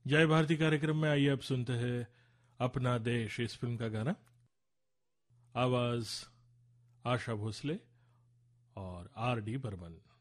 जय भारती कार्यक्रम में आइए अब सुनते हैं अपना देश इस फिल्म का गाना। आवाज आशा भोसले और आर डी बर्मन।